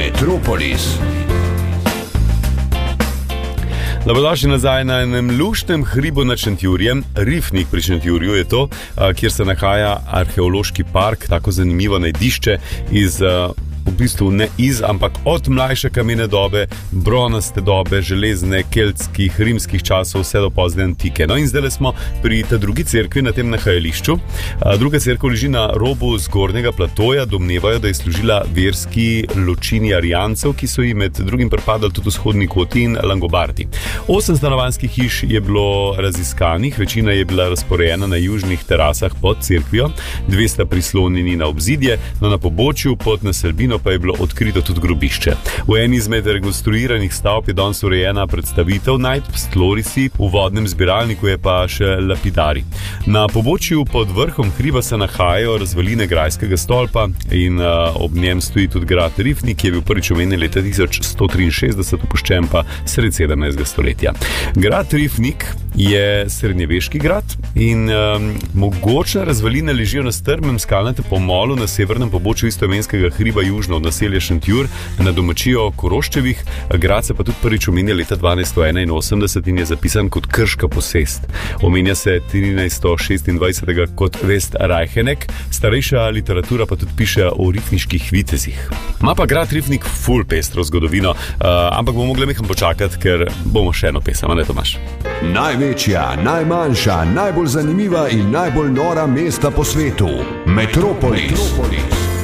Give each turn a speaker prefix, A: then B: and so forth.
A: Metropolis.
B: Dobrodošli nazaj na enem luštnem hribu nad Šentjurjem. Rifnik pri Šentjurju je to, kjer se nahaja arheološki park, tako zanimivo najdišče iz v bistvu ne iz, ampak od mlajše kamene dobe, bronaste dobe, železne, keltskih, rimskih časov, vse do pozne antike. No in zdaj smo pri ta drugi cerkvi na tem nahajališču. Druga cerkev leži na robu zgornjega platoja, domnevajo, da je služila verski ločini Arijancev, ki so jim med drugim pripadali tudi vzhodni Goti in Langobardi. 8 stanovanjskih hiš je bilo raziskanih, večina je bila razporejena na južnih terasah pod cerkvijo, 2 sta prislonjeni na obzidje, no na pobočju pod naselbino pa je bilo odkrito tudi grobišče. V eni izmed rekonstruiranih stavb je danes urejena predstavitev najdb s tlorisi, v vodnem zbiralniku je pa še lapidari. Na pobočju pod vrhom hriba se nahajajo razvaline grajskega stolpa in ob njem stoji tudi grad Rifnik, ki je bil prvič omenjen leta 1163, opuščen pa sred 17. stoletja. Grad Rifnik je srednjeveški grad in mogočne razvaline ležijo na strmem skalnatem pomolu na severnem pobočju istoimenskega hriba južno od naselja Šentjur na domačijo Koroščevih. Grad se pa tudi prvič omenja leta 1281 in je zapisan kot krška posest. Omenja se 1326 kot Vest Rajhenek, starejša literatura pa tudi piše o rifniških vitezih. Ma pa grad Rifnik ful pestro zgodovino, ampak bomo mogli nekam počakati, ker bomo še eno pesem, ne Tomaž?
A: Največja, najmanjša, najbolj zanimiva in najbolj nora mesta po svetu. Metropolis.